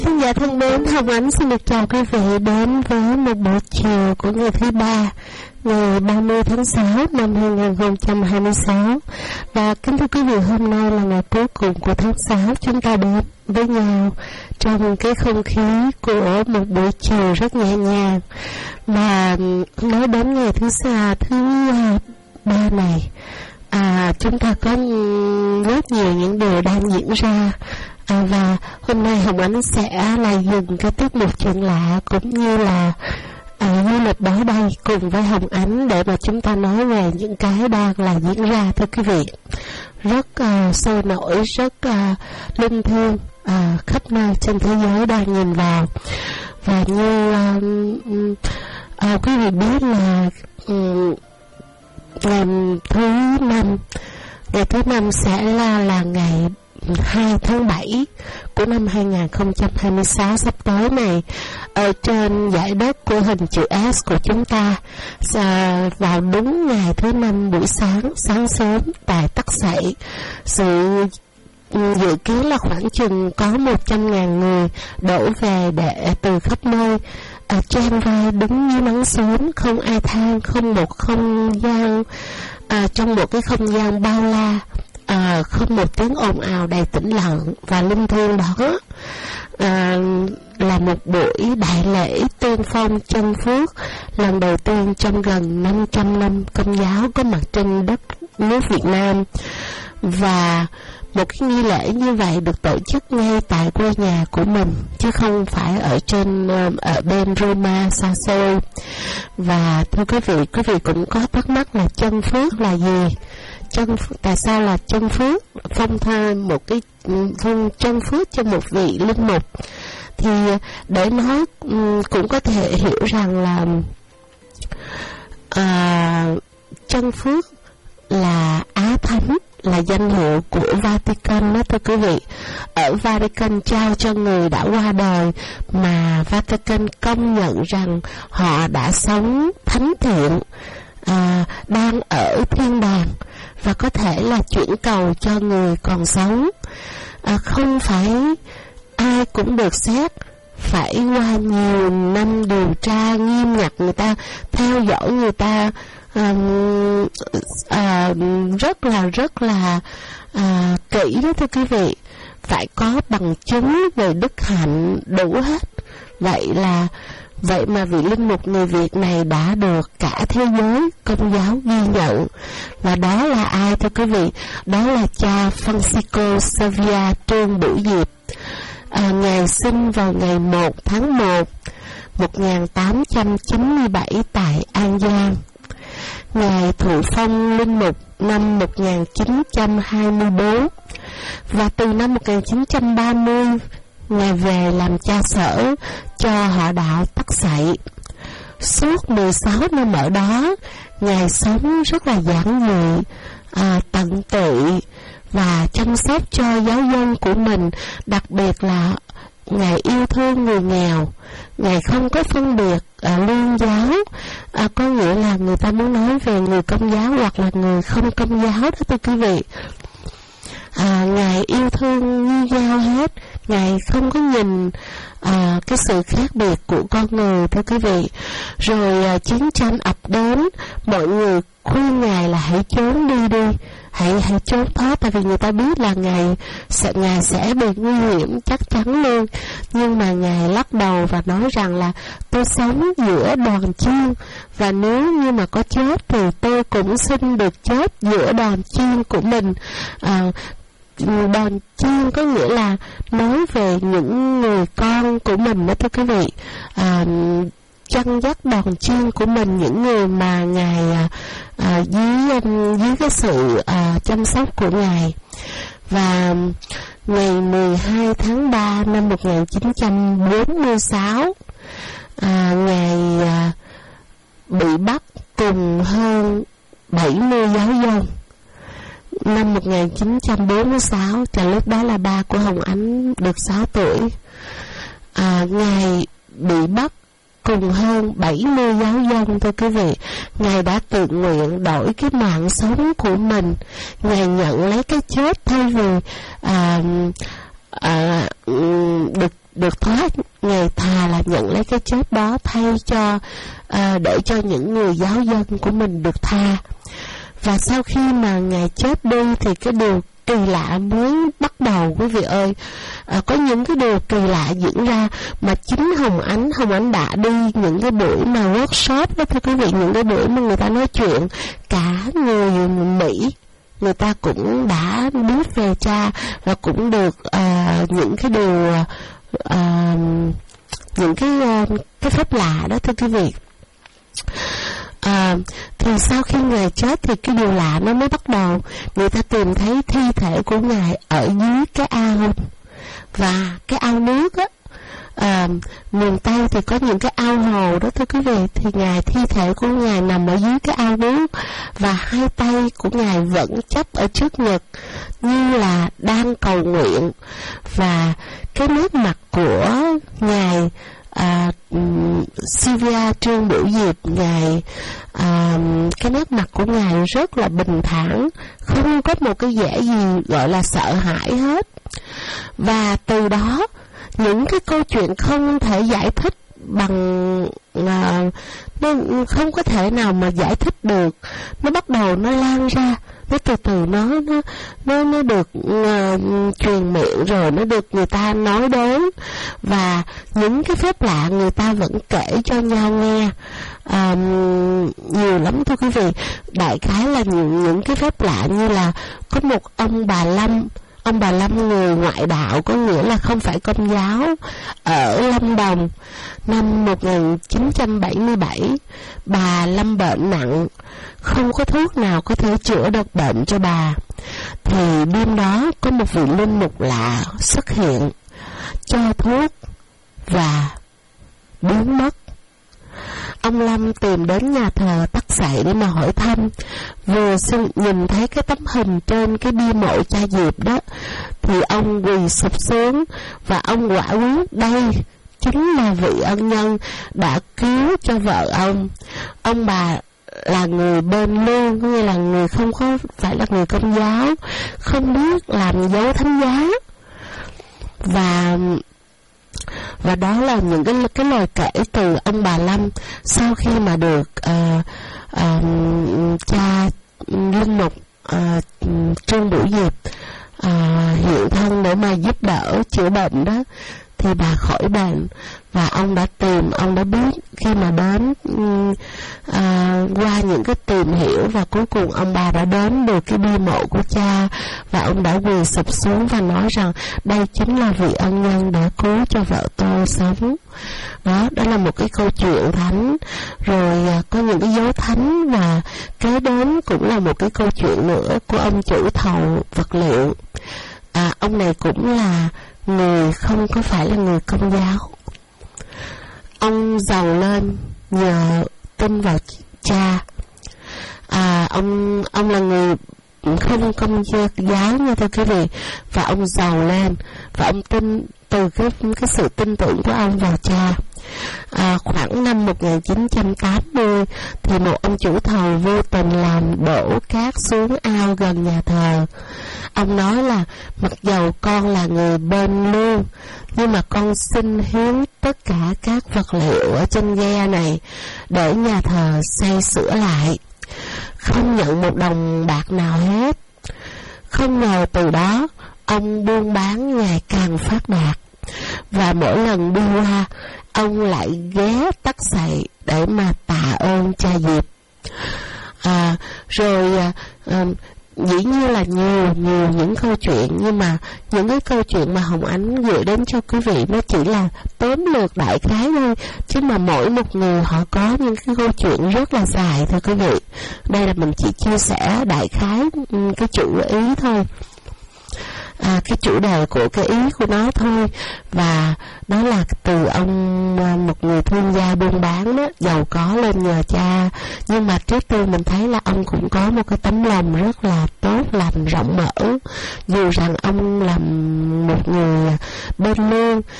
Thính giả thân mến, Hồng Ánh xin được chào quý vị đến với một buổi chiều của ngày thứ ba, ngày 30 tháng 6 năm 2026. Và kính thưa quý vị, hôm nay là ngày cuối cùng của tháng 6, chúng ta đến với nhau trong cái không khí của một buổi chiều rất nhẹ nhàng. Và nói đến ngày thứ ba này, chúng ta có rất nhiều những điều đang diễn ra. Và hôm nay Hồng Ánh sẽ là dùng cái tiết mục chuyện lạ cũng như là du lịch đó đây cùng với Hồng Ánh để mà chúng ta nói về những cái đang là diễn ra, thưa quý vị, rất sôi nổi, rất linh thiêng, khắp nơi trên thế giới đang nhìn vào. Và như quý vị biết là ngày thứ năm sẽ là ngày 2 tháng 7 của năm 2026 sắp tới này, ở trên giải đất của hình chữ S của chúng ta, vào đúng ngày thứ năm buổi sáng sớm tại Tắc Sậy. Sự dự kiến là khoảng chừng có 100.000 người đổ về để từ khắp nơi, chen vai đứng dưới nắng sớm, không ai than, không một không gian, trong một cái không gian bao la, không một tiếng ồn ào, đầy tĩnh lặng và linh thiêng đó. Là một buổi đại lễ tiên phong chân phước lần đầu tiên trong gần 500 năm Công giáo có mặt trên đất nước Việt Nam. Và một cái nghi lễ như vậy được tổ chức ngay tại quê nhà của mình, chứ không phải ở bên Roma xa xôi. Và thưa quý vị cũng có thắc mắc là chân phước là gì? Tại sao là chân phước? Phong thơ một cái chân phước cho một vị linh mục, thì để nói cũng có thể hiểu rằng là chân phước là Á Thánh, là danh hiệu của Vatican đó, thưa quý vị. Ở Vatican trao cho người đã qua đời mà Vatican công nhận rằng họ đã sống thánh thiện, đang ở thiên đàng, và có thể là chuyển cầu cho người còn sống. Không phải ai cũng được xét, phải qua nhiều năm điều tra nghiêm ngặt, người ta theo dõi, người ta rất là kỹ đó, thưa quý vị. Phải có bằng chứng về đức hạnh đủ hết. Vậy mà vị linh mục người Việt này đã được cả thế giới Công giáo ghi nhận. Và đó là ai, thưa quý vị? Đó là cha Francisco Xavier Trương Bửu Diệp. Ngài sinh vào ngày 1 tháng 1 1897 tại An Giang. Ngài thụ phong linh mục năm 1924, và từ năm 1930 Ngài về làm cha sở cho họ đạo Tắc Sậy. Suốt 16 năm ở đó, Ngài sống rất là giản dị, tận tụy và chăm sóc cho giáo dân của mình. Đặc biệt là Ngài yêu thương người nghèo. Ngài không có phân biệt lương giáo, có nghĩa là người ta muốn nói về người Công giáo hoặc là người không Công giáo đó, thưa quý vị. Ngài yêu thương như nhau hết. Ngài không có nhìn cái sự khác biệt của con người, thưa quý vị. Rồi chiến tranh ập đến, mọi người khuyên Ngài là hãy trốn đi, hãy trốn thoát, tại vì người ta biết là Ngài sẽ bị nguy hiểm chắc chắn luôn. Nhưng mà Ngài lắc đầu và nói rằng là tôi sống giữa đoàn chiên, và nếu như mà có chết thì tôi cũng xin được chết giữa đoàn chiên của mình. Đoàn chiên có nghĩa là nói về những người con của mình đó, thưa quý vị. Chân dắt đoàn chiên của mình, những người mà Ngài dưới cái sự chăm sóc của Ngài. Và ngày 12 tháng 3 năm 1946, Ngài bị bắt cùng hơn 70 giáo dân. Năm 1946, lúc đó là ba của Hồng Ánh được 6 tuổi. Ngài bị bắt cùng hơn 70 giáo dân, thưa quý vị. Ngài đã tự nguyện đổi cái mạng sống của mình. Ngài nhận lấy cái chết thay vì được thoát, Ngài thà là nhận lấy cái chết đó thay cho để cho những người giáo dân của mình được tha. Và sau khi mà Ngài chết đi thì cái điều kỳ lạ mới bắt đầu, quý vị ơi. Có những cái điều kỳ lạ diễn ra mà chính Hồng Ánh đã đi những cái buổi mà workshop đó, thưa quý vị, những cái buổi mà người ta nói chuyện, cả người Mỹ người ta cũng đã biết về cha và cũng được những cái điều những cái phép lạ đó, thưa quý vị. Thì sau khi Ngài chết thì cái điều lạ nó mới bắt đầu. Người ta tìm thấy thi thể của Ngài ở dưới cái ao, và cái ao nước á, miền Tây thì có những cái ao hồ đó, thưa quý vị. Thì thi thể của Ngài nằm ở dưới cái ao nước, và hai tay của Ngài vẫn chắp ở trước ngực như là đang cầu nguyện. Và cái nét mặt của Ngài Sylvia Trương Bửu Diệp, Ngài cái nét mặt của Ngài rất là bình thản, không có một cái vẻ gì gọi là sợ hãi hết. Và từ đó những cái câu chuyện không thể giải thích bằng nó không có thể nào mà giải thích được, nó bắt đầu nó lan ra, nó từ từ nó được truyền miệng, rồi nó được người ta nói đến, và những cái phép lạ người ta vẫn kể cho nhau nghe nhiều lắm, thưa quý vị. Đại khái là những cái phép lạ như là có một ông bà Lâm người ngoại đạo, có nghĩa là không phải Công giáo, ở Lâm Đồng năm 1977. Bà Lâm bệnh nặng, không có thuốc nào có thể chữa được bệnh cho bà. Thì đêm đó có một vị linh mục lạ xuất hiện, cho thuốc và biến mất. Ông Lâm tìm đến nhà thờ Tắc Sậy để mà hỏi thăm. Vừa nhìn thấy cái tấm hình trên cái bia mộ cha Diệp đó, thì ông quỳ sụp xuống và ông quả quyết đây chính là vị ân nhân đã cứu cho vợ ông. Ông bà là người bên lương, có nghĩa là người không có phải là người Công giáo, không biết làm dấu thánh giá. Và đó là những cái lời kể từ ông bà Lâm sau khi mà được cha linh mục Trương Bửu Diệp hiện thân để mà giúp đỡ chữa bệnh đó, thì bà khỏi bệnh. Và ông đã biết khi mà đến qua những cái tìm hiểu, và cuối cùng ông bà đã đến được cái bia mộ của cha, và ông đã quỳ sụp xuống và nói rằng đây chính là vị ân nhân đã cứu cho vợ tôi sống. Đó là một cái câu chuyện thánh. Rồi có những cái dấu thánh, và kế đến cũng là một cái câu chuyện nữa của ông chủ thầu vật liệu. Ông này cũng là người không có phải là người Công giáo. Ông giàu lên nhờ tin vào cha. Ông là người không Công giáo nha, thưa quý vị, và ông giàu lên, và ông tin từ cái sự tin tưởng của ông vào cha. Khoảng năm 1980 thì một ông chủ thầu vô tình làm đổ cát xuống ao gần nhà thờ. Ông nói là mặc dầu con là người bên lương, nhưng mà con xin hiến tất cả các vật liệu ở trên ghe này để nhà thờ xây sửa lại, không nhận một đồng bạc nào hết. Không ngờ từ đó ông buôn bán ngày càng phát đạt, và mỗi lần đi qua ông lại ghé Tắc Sậy để mà tạ ơn cha Diệp. Dĩ nhiên là nhiều những câu chuyện, nhưng mà những cái câu chuyện mà Hồng Ánh gửi đến cho quý vị nó chỉ là tóm lược đại khái thôi, chứ mà mỗi một người họ có những cái câu chuyện rất là dài, thưa quý vị. Đây là mình chỉ chia sẻ đại khái cái chủ ý thôi, cái chủ đề của cái ý của nó thôi. Và đó là từ ông một người thương gia buôn bán đó, giàu có lên nhờ cha, nhưng mà trước tiên mình thấy là ông cũng có một cái tấm lòng rất là tốt lành, rộng mở. Dù rằng ông là một người bên lương,